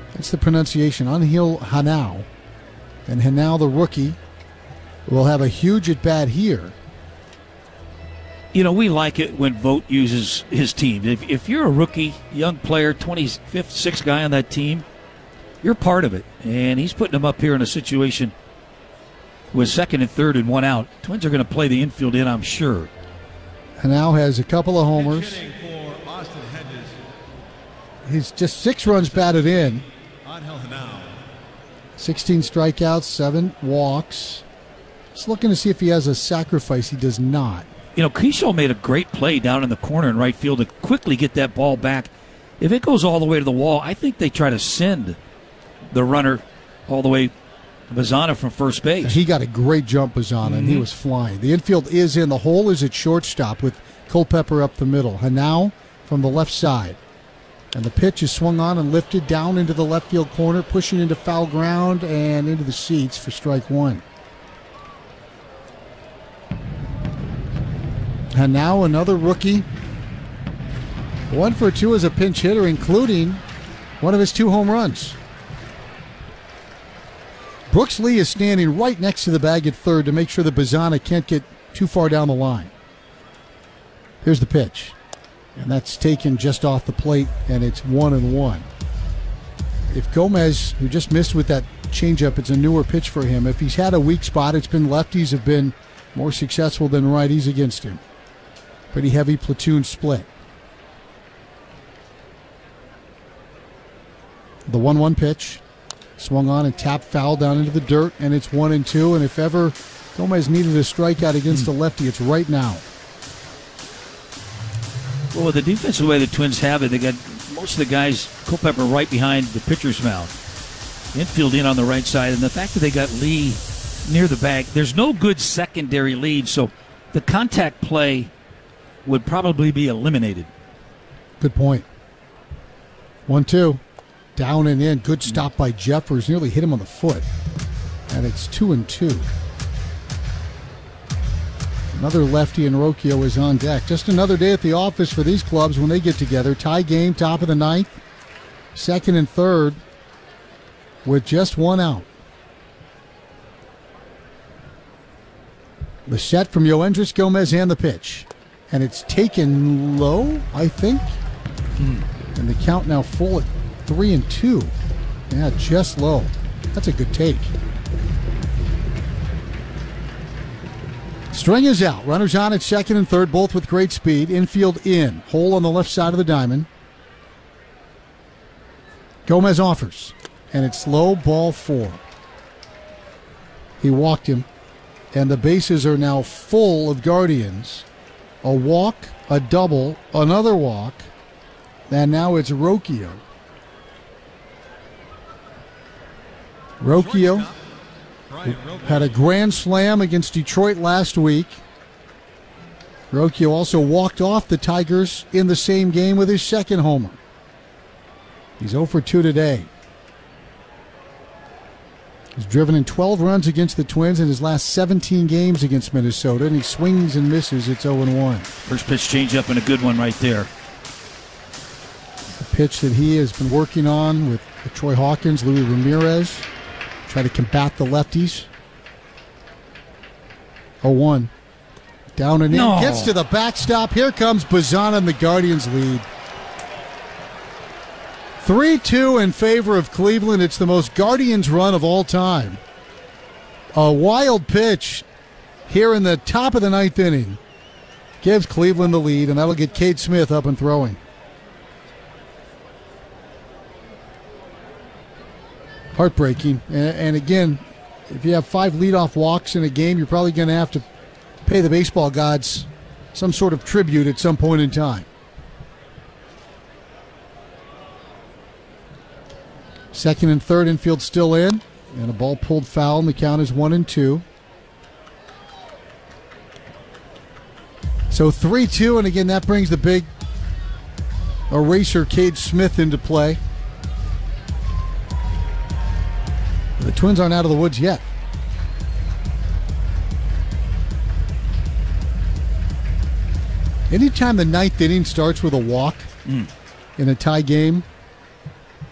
That's the pronunciation. Angel Henao. And Henao, the rookie, will have a huge at-bat here. You know, we like it when Vogt uses his team. If you're a rookie, young player, 25th, 6th guy on that team, you're part of it. And he's putting them up here in a situation with second and third and one out. Twins are going to play the infield in, I'm sure. Henao has a couple of homers. He's just 6 runs batted in. 16 strikeouts, 7 walks. Just looking to see if he has a sacrifice. He does not. You know, Keyshaw made a great play down in the corner in right field to quickly get that ball back. If it goes all the way to the wall, I think they try to send the runner all the way to Bazana from first base. He got a great jump, Bazana, and he was flying. The infield is in. The hole is at shortstop with Culpepper up the middle. Henao from the left side. And the pitch is swung on and lifted down into the left field corner, pushing into foul ground and into the seats for strike one. And now another rookie. 1 for 2 as a pinch hitter, including one of his 2 home runs. Brooks Lee is standing right next to the bag at third to make sure that Bazana can't get too far down the line. Here's the pitch. And that's taken just off the plate, and it's 1-1. If Gomez, who just missed with that changeup, it's a newer pitch for him. If he's had a weak spot, it's been lefties have been more successful than righties against him. Pretty heavy platoon split. The 1-1 pitch. Swung on and tapped foul down into the dirt, and it's 1-2. And if ever Gomez needed a strikeout against a lefty, it's right now. Well, with the defensive way the Twins have it, they got most of the guys, Culpepper right behind the pitcher's mound. Infield in on the right side, and the fact that they got Lee near the bag, there's no good secondary lead, so the contact play would probably be eliminated. Good point. 1-2. Down and in. Good stop by Jeffers. Nearly hit him on the foot. And it's 2-2. Another lefty and Rocchio is on deck. Just another day at the office for these clubs when they get together. Tie game, top of the ninth. Second and third with just 1 out. The set from Yoendris Gomez and the pitch. And it's taken low, I think. And the count now full at 3-2. Yeah, just low. That's a good take. String is out. Runners on at second and third, both with great speed. Infield in. Hole on the left side of the diamond. Gomez offers. And it's low, ball 4. He walked him. And the bases are now full of Guardians. A walk, a double, another walk. And now it's Rocchio. Rocchio had a grand slam against Detroit last week. Rocchio also walked off the Tigers in the same game with his second homer. He's 0 for 2 today. He's driven in 12 runs against the Twins in his last 17 games against Minnesota, and he swings and misses. It's 0-1. First pitch changeup and a good one right there. A pitch that he has been working on with Troy Hawkins, Louis Ramirez. Try to combat the lefties. 0-1. Down and in. No. Gets to the backstop. Here comes Bazana and the Guardians lead. 3-2 in favor of Cleveland. It's the most Guardians run of all time. A wild pitch here in the top of the ninth inning gives Cleveland the lead, and that'll get Cade Smith up and throwing. Heartbreaking. And again, if you have 5 leadoff walks in a game, you're probably going to have to pay the baseball gods some sort of tribute at some point in time. Second and third, infield still in. And a ball pulled foul, and the count is 1-2. So 3-2, and again, that brings the big eraser Cade Smith into play. The Twins aren't out of the woods yet. Anytime the ninth inning starts with a walk in a tie game,